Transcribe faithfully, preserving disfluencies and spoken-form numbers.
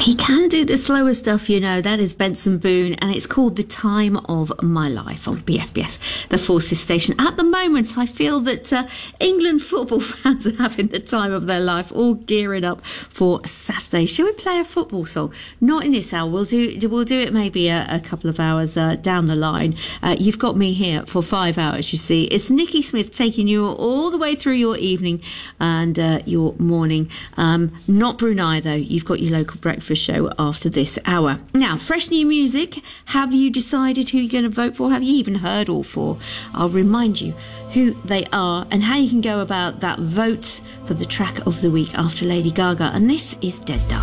He can do the slower stuff, you know. That is Benson Boone, and it's called The Time of My Life on B F B S, the Forces station. At the moment, I feel that uh, England football fans are having the time of their life, all gearing up for Saturday. Shall we play a football song? Not in this hour. We'll do we'll do it maybe a, a couple of hours uh, down the line. Uh, you've got me here for five hours, you see. It's Nikki Smith taking you all the way through your evening and uh, your morning. Um, not Brunei, though. You've got your local breakfast show after this hour. Now, fresh new music. Have you decided who you're going to vote for? Have you even heard all four? I'll remind you who they are and how you can go about that vote for the track of the week after Lady Gaga. And this is Dead Duck.